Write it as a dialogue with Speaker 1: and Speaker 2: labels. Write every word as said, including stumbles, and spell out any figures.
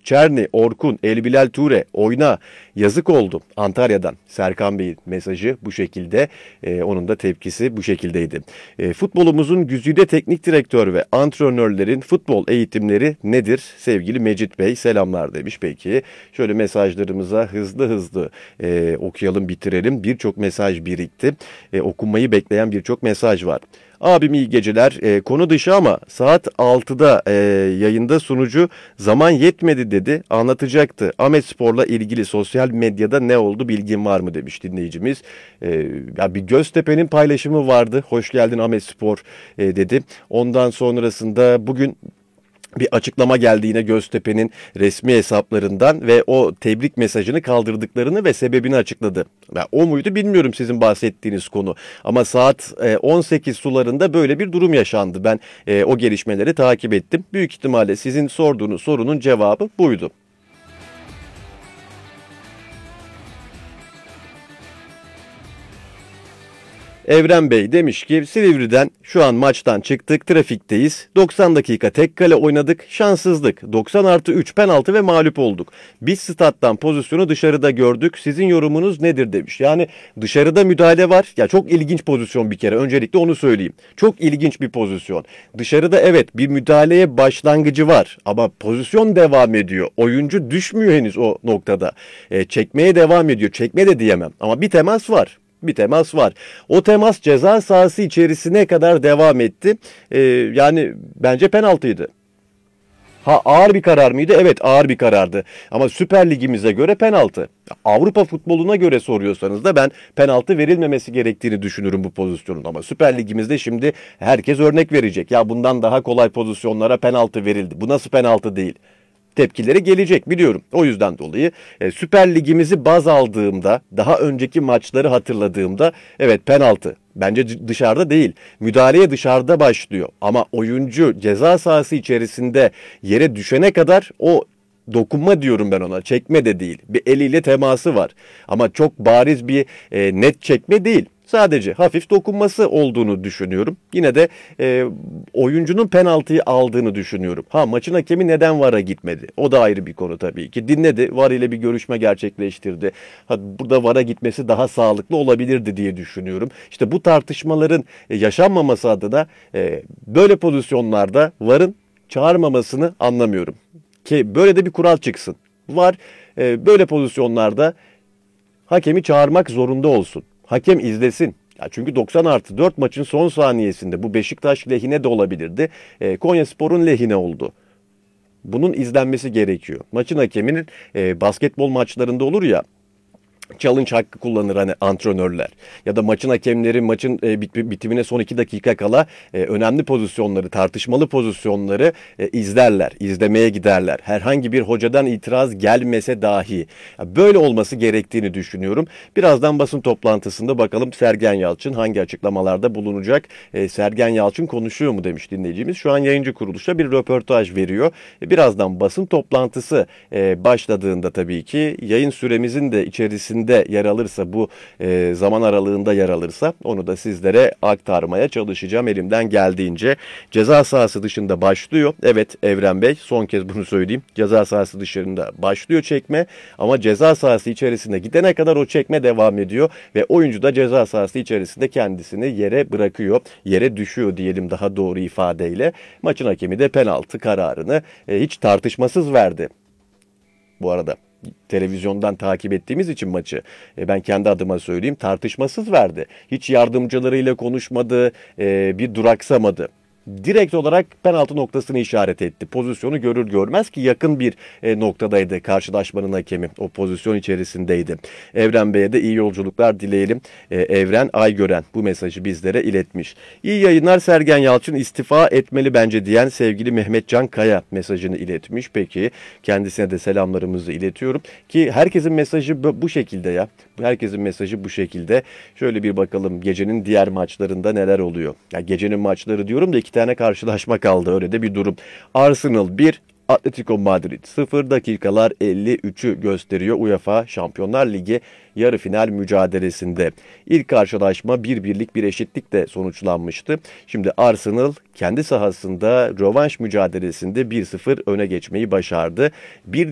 Speaker 1: Çerni, Orkun, Elbilal Ture, oyna. Yazık oldu. Antalya'dan Serkan Bey'in mesajı bu şekilde. Ee, onun da tepkisi bu şekildeydi. Ee, futbolumuzun güzide teknik direktör ve antrenörlerin futbol eğitimleri nedir? Sevgili Mecit Bey selamlar demiş. Peki şöyle mesajlarımıza hızlı hızlı e, okuyalım, bitirelim. Birçok mesaj birikti. E, okunmayı bekleyen birçok mesaj var. Abim iyi geceler. E, konu dışı ama saat altıda e, yayında sunucu zaman yetmedi dedi. Anlatacaktı. Ahmetspor'la ilgili sosyal medyada ne oldu bilgin var mı demiş dinleyicimiz. E, ya bir Göztepe'nin paylaşımı vardı. Hoş geldin Ahmetspor e, dedi. Ondan sonrasında bugün bir açıklama geldi yine Göztepe'nin resmi hesaplarından ve o tebrik mesajını kaldırdıklarını ve sebebini açıkladı. Ya, o muydu bilmiyorum sizin bahsettiğiniz konu. Ama saat on sekiz sularında böyle bir durum yaşandı. Ben e, o gelişmeleri takip ettim. Büyük ihtimalle sizin sorduğunuz sorunun cevabı buydu. Evren Bey demiş ki Silivri'den şu an maçtan çıktık, trafikteyiz. doksan dakika tek kale oynadık, şanssızlık. doksan artı üç penaltı ve mağlup olduk. Biz stat'tan pozisyonu dışarıda gördük. Sizin yorumunuz nedir demiş. Yani dışarıda müdahale var. Ya çok ilginç pozisyon bir kere. Öncelikle onu söyleyeyim. Çok ilginç bir pozisyon. Dışarıda evet bir müdahaleye başlangıcı var ama pozisyon devam ediyor. Oyuncu düşmüyor henüz o noktada. E, çekmeye devam ediyor. Çekme de diyemem ama bir temas var. Bir temas var. O temas ceza sahası içerisine kadar devam etti. Ee, yani bence penaltıydı. Ha ağır bir karar mıydı? Evet ağır bir karardı. Ama Süper Ligimize göre penaltı. Avrupa futboluna göre soruyorsanız da ben penaltı verilmemesi gerektiğini düşünürüm bu pozisyonun. Ama Süper Ligimizde şimdi herkes örnek verecek. Ya bundan daha kolay pozisyonlara penaltı verildi. Bu nasıl penaltı değil? Tepkileri gelecek biliyorum. O yüzden dolayı e, Süper Ligimizi baz aldığımda, daha önceki maçları hatırladığımda evet penaltı. Bence dışarıda değil. Müdahaleye dışarıda başlıyor. Ama oyuncu ceza sahası içerisinde yere düşene kadar o dokunma diyorum ben ona. Çekme de değil. Bir eliyle teması var. Ama çok bariz bir e, net çekme değil. Sadece hafif dokunması olduğunu düşünüyorum. Yine de e, oyuncunun penaltıyı aldığını düşünüyorum. Ha maçın hakemi neden VAR'a gitmedi? O da ayrı bir konu tabii ki. Dinledi. VAR ile bir görüşme gerçekleştirdi. Ha, burada VAR'a gitmesi daha sağlıklı olabilirdi diye düşünüyorum. İşte bu tartışmaların e, yaşanmaması adına e, böyle pozisyonlarda VAR'ın çağırmamasını anlamıyorum. Ki böyle de bir kural çıksın. VAR e, böyle pozisyonlarda hakemi çağırmak zorunda olsun. Hakem izlesin. Ya çünkü doksan artı dört maçın son saniyesinde bu Beşiktaş lehine de olabilirdi. E, Konyaspor'un lehine oldu. Bunun izlenmesi gerekiyor. Maçın hakeminin e, basketbol maçlarında olur ya, challenge hakkı kullanır hani antrenörler. Ya da maçın hakemleri maçın e, bit- bitimine son iki dakika kala e, önemli pozisyonları, tartışmalı pozisyonları e, izlerler, izlemeye giderler. Herhangi bir hocadan itiraz gelmese dahi. Ya böyle olması gerektiğini düşünüyorum. Birazdan basın toplantısında bakalım Sergen Yalçın hangi açıklamalarda bulunacak? E, Sergen Yalçın konuşuyor mu demiş dinleyicimiz. Şu an yayıncı kuruluşta bir röportaj veriyor. E, birazdan basın toplantısı e, başladığında tabii ki yayın süremizin de içerisinde de yer alırsa bu e, zaman aralığında yer alırsa onu da sizlere aktarmaya çalışacağım elimden geldiğince. Ceza sahası dışında başlıyor. Evet Evren Bey son kez bunu söyleyeyim. Ceza sahası dışında başlıyor çekme ama ceza sahası içerisinde gidene kadar o çekme devam ediyor ve oyuncu da ceza sahası içerisinde kendisini yere bırakıyor. Yere düşüyor diyelim daha doğru ifadeyle. Maçın hakemi de penaltı kararını e, hiç tartışmasız verdi. Bu arada televizyondan takip ettiğimiz için maçı e, ben kendi adıma söyleyeyim tartışmasız verdi. Hiç yardımcılarıyla konuşmadı, e, bir duraksamadı. Direkt olarak penaltı noktasını işaret etti. Pozisyonu görür görmez ki yakın bir e, noktadaydı karşılaşmanın hakemi. O pozisyon içerisindeydi. Evren Bey'e de iyi yolculuklar dileyelim. E, Evren Aygören bu mesajı bizlere iletmiş. İyi yayınlar, Sergen Yalçın istifa etmeli bence diyen sevgili Mehmet Can Kaya mesajını iletmiş. Peki kendisine de selamlarımızı iletiyorum. Ki herkesin mesajı bu, bu şekilde ya. Herkesin mesajı bu şekilde. Şöyle bir bakalım gecenin diğer maçlarında neler oluyor. Ya gecenin maçları diyorum da iki tane karşılaşma kaldı. Öyle de bir durum. Arsenal bir, Atletico Madrid sıfır, dakikalar elli üçü gösteriyor UEFA Şampiyonlar Ligi yarı final mücadelesinde. İlk karşılaşma bir birlik bir eşitlikle sonuçlanmıştı. Şimdi Arsenal kendi sahasında rövanş mücadelesinde bir sıfır öne geçmeyi başardı. Bir